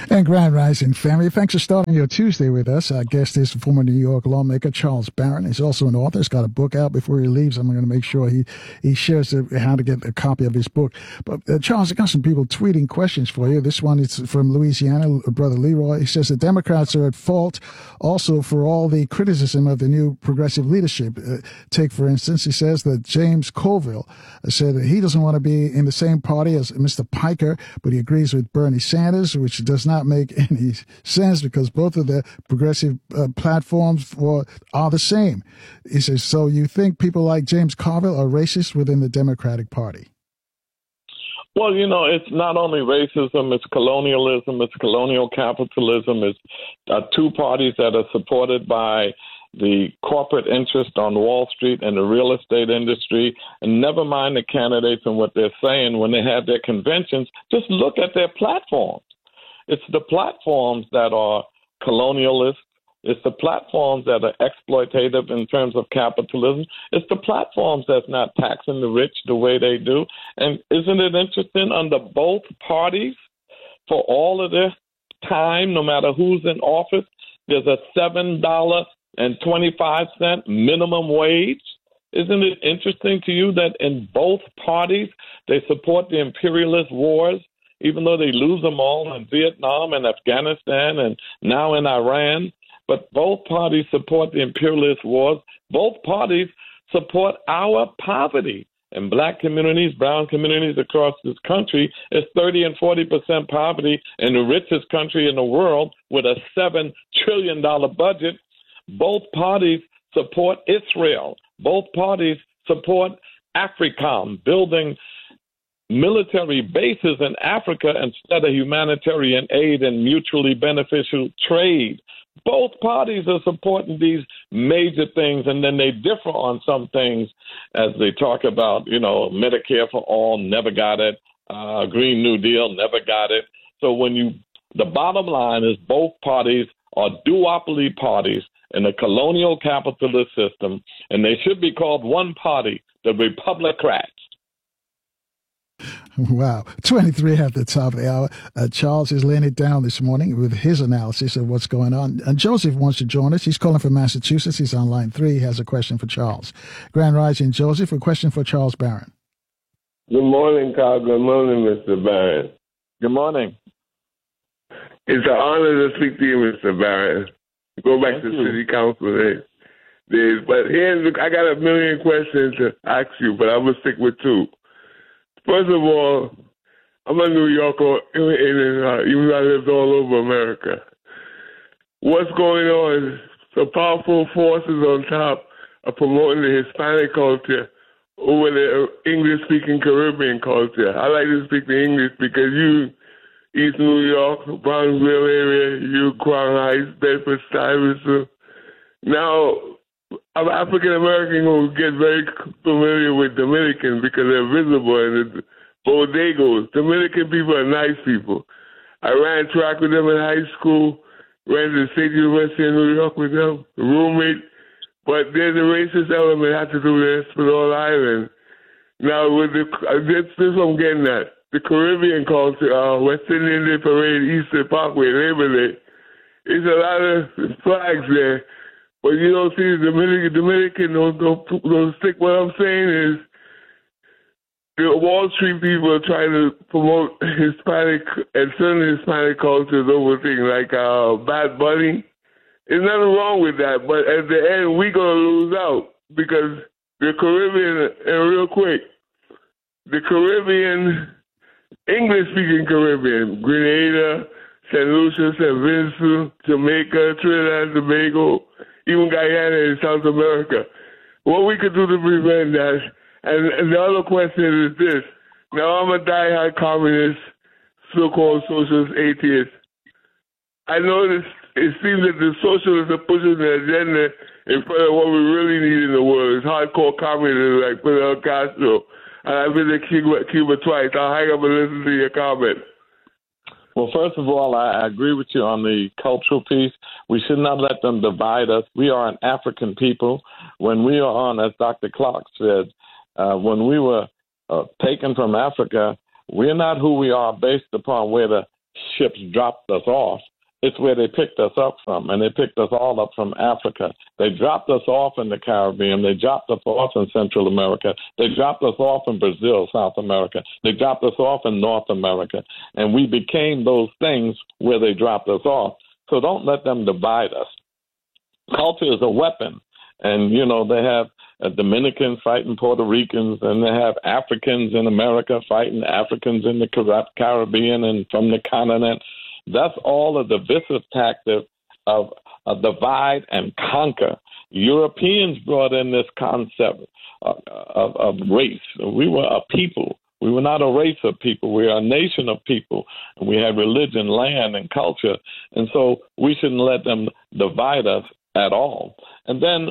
And Grand Rising family, thanks for starting your Tuesday with us. Our guest is former New York lawmaker Charles Barron. He's also an author. He's got a book out. Before he leaves, I'm going to make sure he shares how to get a copy of his book. But Charles, I got some people tweeting questions for you. This one is from Louisiana, Brother Leroy. He says the Democrats are at fault also for all the criticism of the new progressive leadership. Take, for instance, he says that James Colville said that he doesn't want to be in the same party as Mr. Piker, but he agrees with Bernie Sanders, which does not make any sense because both of the progressive platforms are the same. He says, so you think people like James Carville are racist within the Democratic Party? Well, it's not only racism, it's colonialism, it's colonial capitalism, it's two parties that are supported by the corporate interest on Wall Street and the real estate industry, and never mind the candidates and what they're saying when they have their conventions. Just look at their platforms. It's the platforms that are colonialist. It's the platforms that are exploitative in terms of capitalism. It's the platforms that's not taxing the rich the way they do. And isn't it interesting under both parties for all of this time, no matter who's in office, there's a $7.25 minimum wage? Isn't it interesting to you that in both parties they support the imperialist wars, even though they lose them all in Vietnam and Afghanistan and now in Iran? But both parties support the imperialist wars. Both parties support our poverty. In black communities, brown communities across this country, it's 30 and 40% poverty in the richest country in the world with a $7 trillion budget. Both parties support Israel. Both parties support AFRICOM, building military bases in Africa instead of humanitarian aid and mutually beneficial trade. Both parties are supporting these major things, and then they differ on some things as they talk about, Medicare for all, never got it, Green New Deal, never got it. So the bottom line is both parties are duopoly parties in a colonial capitalist system, and they should be called one party, the Republicrats. Wow. 23 at the top of the hour. Charles is laying it down this morning with his analysis of what's going on. And Joseph wants to join us. He's calling from Massachusetts. He's on line 3. He has a question for Charles. Grand Rising, Joseph, a question for Charles Barron. Good morning, Carl. Good morning, Mr. Barron. Good morning. It's an honor to speak to you, Mr. Barron. Go back to city council days. But I got a million questions to ask you, but I'm going to stick with 2. First of all, I'm a New Yorker, even though I lived all over America. What's going on? The powerful forces on top are promoting the Hispanic culture over the English-speaking Caribbean culture. I like to speak the English because you, East New York, Brownsville area, you, Crown Heights, Bedford Stuyvesant. Now, I'm African-American who get very familiar with Dominicans because they're visible in the bodegos. Dominican people are nice people. I ran track with them in high school, ran to the State University of New York with them, roommate. But there's a racist element that has to do with Espanola Island. Now, with this I'm getting at. The Caribbean culture, West Indian Day Parade, Easter Parkway, Labor Day. There's a lot of flags there. But you don't see the Dominican don't stick. What I'm saying is the Wall Street people are trying to promote Hispanic and certain Hispanic cultures over things like Bad Bunny. There's nothing wrong with that, but at the end, we're going to lose out because the Caribbean, and real quick, the Caribbean, English-speaking Caribbean, Grenada, St. Lucia, St. Vincent, Jamaica, Trinidad and Tobago, even Guyana in South America. What we could do to prevent that, and the other question is this. Now, I'm a diehard communist, so-called socialist atheist. I noticed it seems that the socialists are pushing the agenda in front of what we really need in the world. It's hardcore communism like Fidel Castro. And I've been to Cuba twice. I'll hang up and listen to your comment. Well, first of all, I agree with you on the cultural piece. We should not let them divide us. We are an African people. When we are on, as Dr. Clark said, when we were taken from Africa, we're not who we are based upon where the ships dropped us off. It's where they picked us up from, and they picked us all up from Africa. They dropped us off in the Caribbean. They dropped us off in Central America. They dropped us off in Brazil, South America. They dropped us off in North America, and we became those things where they dropped us off. So don't let them divide us. Culture is a weapon, and, they have Dominicans fighting Puerto Ricans, and they have Africans in America fighting Africans in the Caribbean and from the continent. That's all a divisive tactic of a divide and conquer. Europeans brought in this concept of race. We were a people. We were not a race of people. We are a nation of people. And we have religion, land, and culture. And so we shouldn't let them divide us at all. And then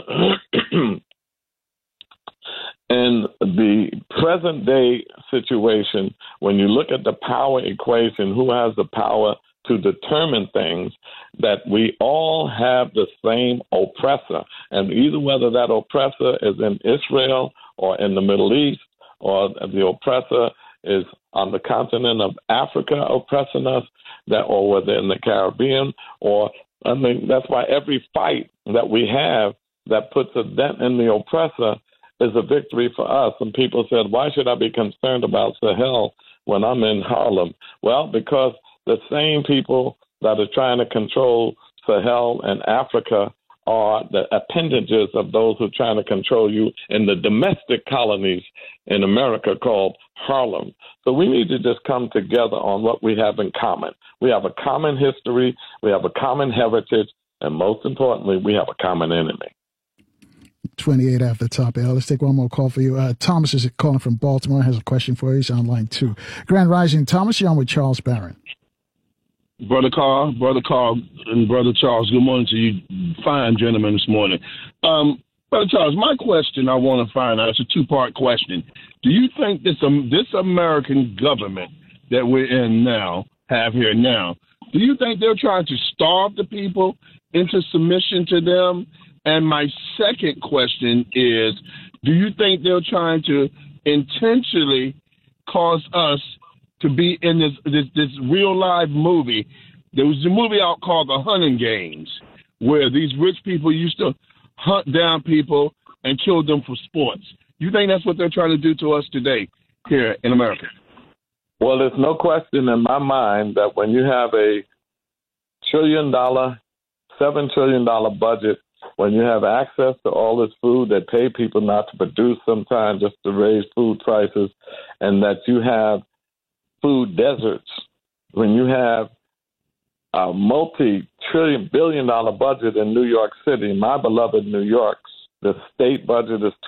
in the present day situation, when you look at the power equation, who has the power to determine things, that we all have the same oppressor. And either whether that oppressor is in Israel or in the Middle East, or the oppressor is on the continent of Africa oppressing us, or whether in the Caribbean, that's why every fight that we have that puts a dent in the oppressor is a victory for us. And people said, why should I be concerned about Sahel when I'm in Harlem? Well, because the same people that are trying to control Sahel and Africa are the appendages of those who are trying to control you in the domestic colonies in America called Harlem. So we need to just come together on what we have in common. We have a common history, we have a common heritage, and most importantly, we have a common enemy. 28 after the top, Al. Let's take one more call for you. Thomas is calling from Baltimore, has a question for you. He's on line 2. Grand Rising, Thomas, you're on with Charles Barron. Brother Carl, and Brother Charles, good morning to you fine gentlemen this morning. Brother Charles, my question I want to find out, it's a two-part question. Do you think this American government that we're in now, do you think they're trying to starve the people into submission to them? And my second question is, do you think they're trying to intentionally cause us to be in this real live movie? There was a movie out called The Hunting Games, where these rich people used to hunt down people and kill them for sports. You think that's what they're trying to do to us today here in America? Well, there's no question in my mind that when you have a $7 trillion budget, when you have access to all this food that pay people not to produce sometimes just to raise food prices, and that you have food deserts, when you have a multi-trillion billion-dollar budget in New York City, my beloved New York, the state budget is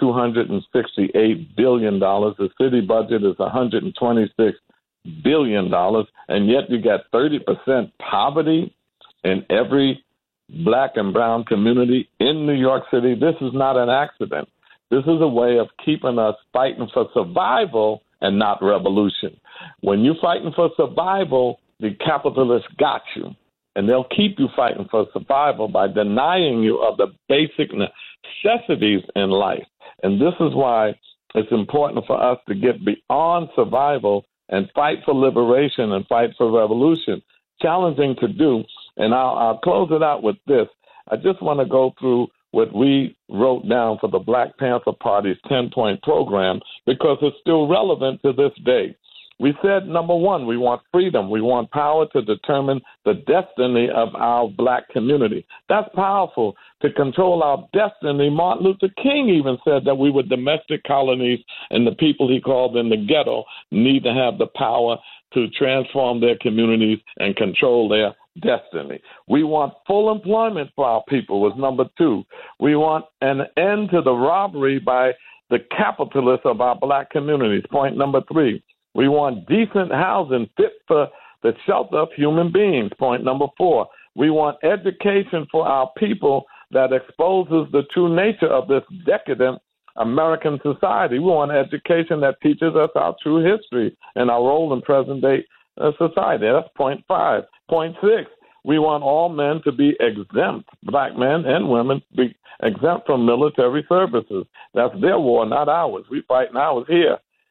$268 billion. The city budget is $126 billion. And yet you got 30% poverty in every black and brown community in New York City. This is not an accident. This is a way of keeping us fighting for survival and not revolution. When you're fighting for survival, the capitalists got you. And they'll keep you fighting for survival by denying you of the basic necessities in life. And this is why it's important for us to get beyond survival and fight for liberation and fight for revolution. Challenging to do. And I'll close it out with this. I just want to go through what we wrote down for the Black Panther Party's 10-point program because it's still relevant to this day. We said, number one, we want freedom. We want power to determine the destiny of our black community. That's powerful, to control our destiny. Martin Luther King even said that we were domestic colonies, and the people he called in the ghetto need to have the power to transform their communities and control their destiny. We want full employment for our people was number two. We want an end to the robbery by the capitalists of our black communities. Point number three. We want decent housing fit for the shelter of human beings. Point number four. We want education for our people that exposes the true nature of this decadent American society. We want education that teaches us our true history and our role in present-day society. That's point five. Point six. We want all men to be exempt, black men and women, to be exempt from military services. That's their war, not ours. We fight ours here.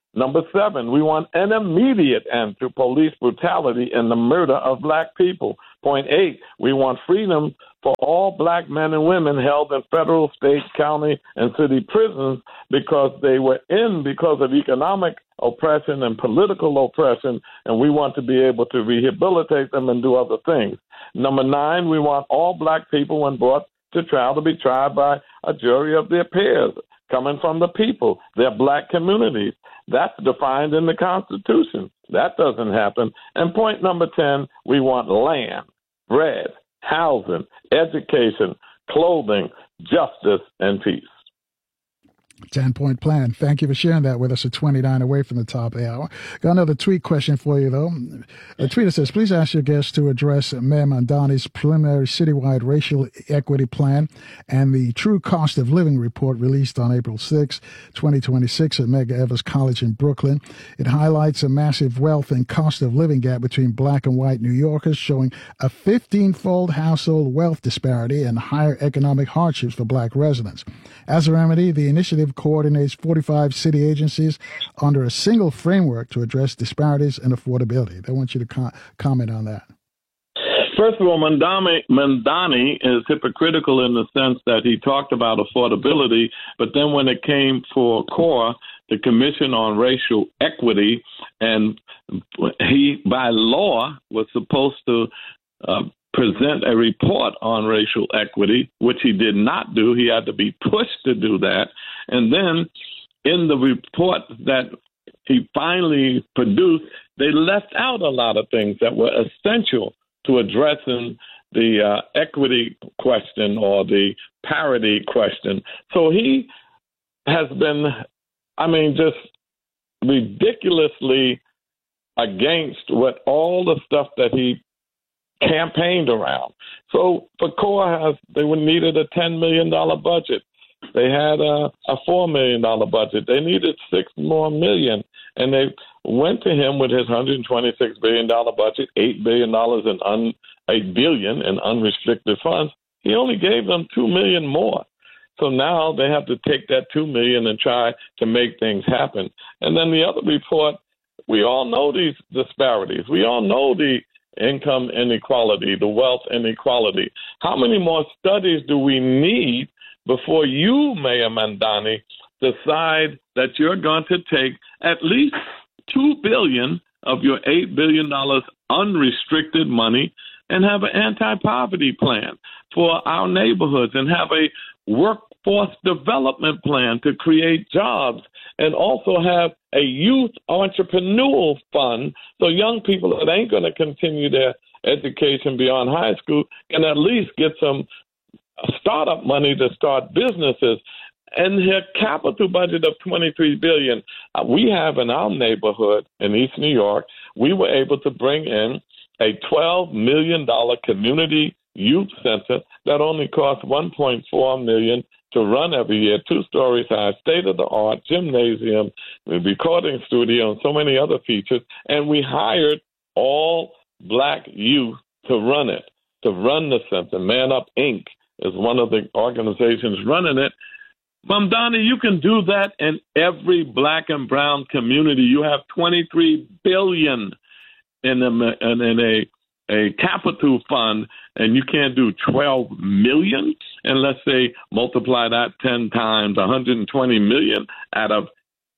Number 7, we want an immediate end to police brutality and the murder of black people. Point 8, we want freedom for all black men and women held in federal, state, county, and city prisons because they were in because of economic oppression and political oppression, and we want to be able to rehabilitate them and do other things. Number 9, we want all black people, when brought to trial, to be tried by a jury of their peers, coming from the people, their black communities. That's defined in the Constitution. That doesn't happen. And point number 10, we want land, bread, housing, education, clothing, justice, and peace. 10-point plan. Thank you for sharing that with us at 29 away from the top of the hour. Got another tweet question for you, though. The tweeter says, please ask your guests to address Mayor Mamdani's preliminary citywide racial equity plan and the true cost of living report released on April 6, 2026 at Medgar Evers College in Brooklyn. It highlights a massive wealth and cost of living gap between black and white New Yorkers, showing a 15-fold household wealth disparity and higher economic hardships for black residents. As a remedy, the initiative coordinates 45 city agencies under a single framework to address disparities and affordability. I want you to comment on that. First of all, Mamdani is hypocritical in the sense that he talked about affordability, but then when it came for CORE, the Commission on Racial Equity, and he, by law, was supposed to present a report on racial equity, which he did not do. He had to be pushed to do that. And then in the report that he finally produced, they left out a lot of things that were essential to addressing the equity question or the parity question. So he has been, just ridiculously against what all the stuff that he campaigned around. So for CORE, they needed a $10 million budget. They had a $4 million budget. They needed $6 more million, and they went to him with his $126 billion budget, $8 billion in unrestricted funds. He only gave them $2 million more. So now they have to take that $2 million and try to make things happen. And then the other report, we all know these disparities. We all know the income inequality, the wealth inequality. How many more studies do we need before you, Mayor Mamdani, decide that you're going to take at least $2 billion of your $8 billion unrestricted money and have an anti-poverty plan for our neighborhoods and have a workforce development plan to create jobs, and also have a youth entrepreneurial fund so young people that ain't going to continue their education beyond high school can at least get some startup money to start businesses. And their capital budget of $23 billion, we have in our neighborhood in East New York, we were able to bring in a $12 million community youth center that only costs $1.4 million to run every year, 2 stories high, state-of-the-art gymnasium, the recording studio, and so many other features. And we hired all black youth to run it, to run the center. Man Up, Inc. is one of the organizations running it. Mamdani, you can do that in every black and brown community. You have $23 billion in a capital fund, and you can't do $12 million. And let's say multiply that 10 times, $120 million out of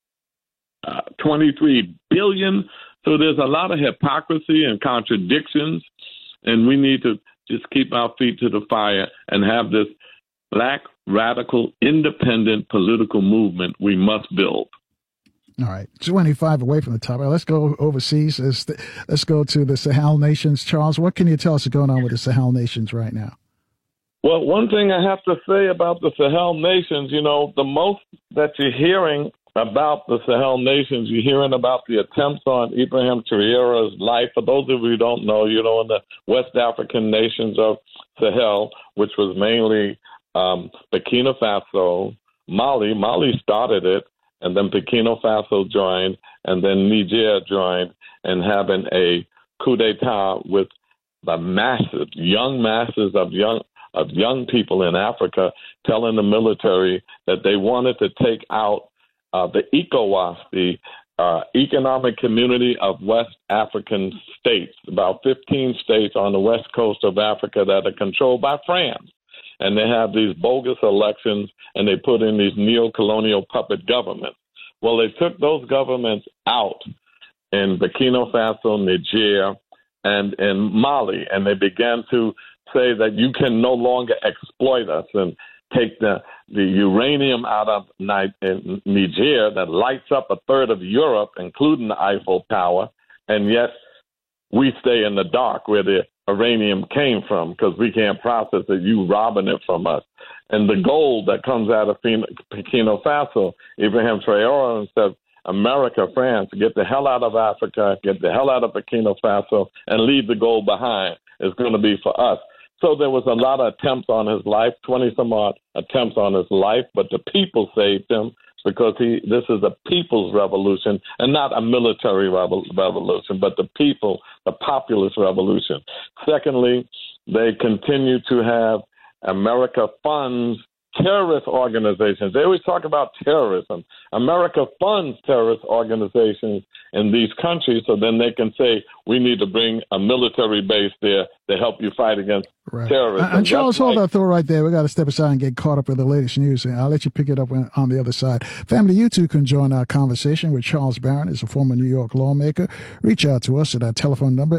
$23 billion. So there's a lot of hypocrisy and contradictions, and we need to just keep our feet to the fire and have this black, radical, independent political movement we must build. All right, 25 away from the top. Let's go overseas. Let's go to the Sahel nations. Charles, what can you tell us is going on with the Sahel nations right now? Well, one thing I have to say about the Sahel nations, the most that you're hearing about the Sahel nations, you're hearing about the attempts on Ibrahim Traore's life. For those of you who don't know, in the West African nations of Sahel, which was mainly Burkina Faso, Mali started it, and then Burkina Faso joined, and then Niger joined, and having a coup d'etat with the masses of young people in Africa telling the military that they wanted to take out the ECOWAS, the economic community of West African states, about 15 states on the west coast of Africa that are controlled by France. And they have these bogus elections, and they put in these neo-colonial puppet governments. Well, they took those governments out in Burkina Faso, Niger, and in Mali, and they began to say that you can no longer exploit us and take the uranium out of Niger that lights up a third of Europe, including the Eiffel Tower, and yet we stay in the dark where the uranium came from because we can't process it. You robbing it from us. And the gold that comes out of Burkina Faso, Ibrahim Traoré says, America, France, get the hell out of Africa, get the hell out of Burkina Faso, and leave the gold behind. It's going to be for us. So there was a lot of attempts on his life, 20-some-odd attempts on his life, but the people saved him because this is a people's revolution and not a military revolution, but the people, the populist revolution. Secondly, they continue to have America funds terrorist organizations. They always talk about terrorism. America funds terrorist organizations in these countries, so then they can say, we need to bring a military base there to help you fight against terrorism. And Charles, hold that thought right there. We got to step aside and get caught up with the latest news. And I'll let you pick it up on the other side. Family, you too can join our conversation with Charles Barron. He's a former New York lawmaker. Reach out to us at our telephone number,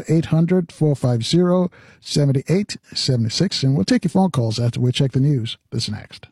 800-450-7876. And we'll take your phone calls after we check the news. This next.